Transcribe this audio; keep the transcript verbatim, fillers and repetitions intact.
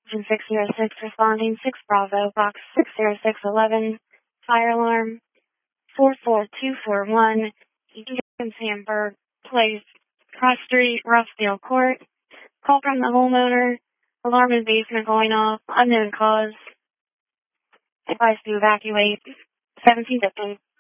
six zero six responding, six Bravo, box six zero six eleven, fire alarm, four four two four one, Egan Sandberg Place, Cross Street, Rossdale Court. Call from the homeowner, alarm in basement going off, unknown cause, advice to evacuate, seventeen fifty.